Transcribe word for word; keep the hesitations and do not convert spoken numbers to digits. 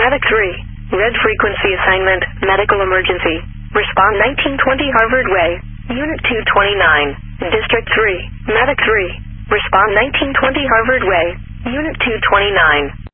Medic three. Red frequency assignment, medical emergency. Respond nineteen twenty Harvard Way, Unit two twenty-nine. District three. Medic three. Respond nineteen twenty Harvard Way, Unit two twenty-nine.